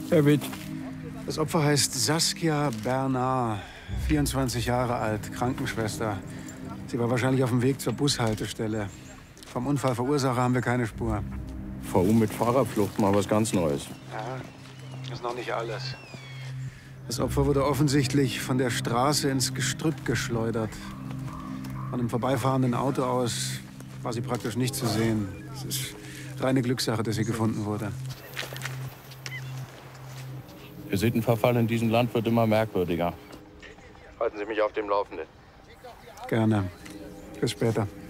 Herr Witt. Das Opfer heißt Saskia Bernard, 24 Jahre alt, Krankenschwester. Sie war wahrscheinlich auf dem Weg zur Bushaltestelle. Vom Unfallverursacher haben wir keine Spur. VU mit Fahrerflucht, mal was ganz Neues. Ja, ist noch nicht alles. Das Opfer wurde offensichtlich von der Straße ins Gestrüpp geschleudert. Von einem vorbeifahrenden Auto aus war sie praktisch nicht zu sehen. Es ist reine Glückssache, dass sie gefunden wurde. Der Sittenverfall in diesem Land wird immer merkwürdiger. Halten Sie mich auf dem Laufenden. Gerne. Bis später.